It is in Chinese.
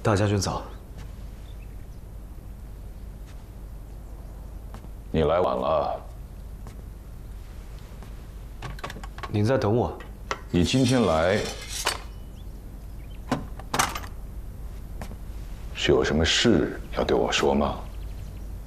大将军早。 你来晚了。 您在等我？ 你今天来是有什么事要对我说吗？